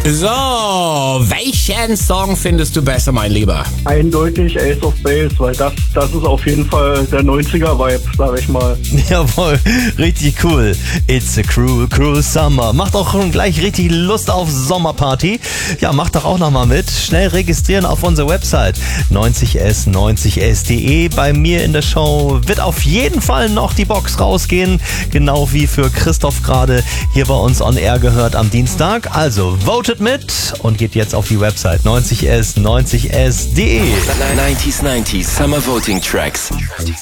So, welchen Song findest du besser, mein Lieber? Eindeutig Ace of Base, weil das ist auf jeden Fall der 90er-Vibe, sag ich mal. Jawohl, richtig cool. It's a cruel, cruel summer. Macht auch schon gleich richtig Lust auf Sommerparty. Ja, macht doch auch nochmal mit. Schnell registrieren auf unserer Website 90s90s.de. Bei mir in der Show wird auf jeden Fall noch die Box rausgehen. Genau wie für Christoph gerade hier bei uns on Air gehört am Dienstag. Also votet mit und geht jetzt auf die Website 90s90s.de. 90s Summer Voting Tracks.